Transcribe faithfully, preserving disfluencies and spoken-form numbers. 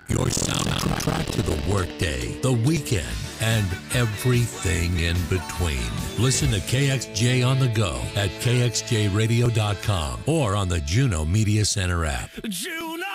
Your soundtrack to the workday, the weekend, and everything in between. Listen to K X J on the go at K X J radio dot com or on the Juno Media Center app. Juno!